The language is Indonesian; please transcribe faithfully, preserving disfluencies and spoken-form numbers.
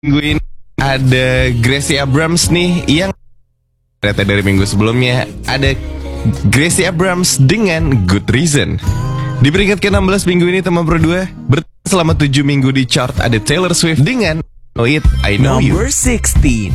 Minggu ini ada Gracie Abrams nih yang ternyata dari minggu sebelumnya ada Gracie Abrams dengan Good Reason. Di peringkat ke enam belas minggu ini teman berdua bertahan selama tujuh minggu di chart ada Taylor Swift dengan Know It I Know You. Number sixteen.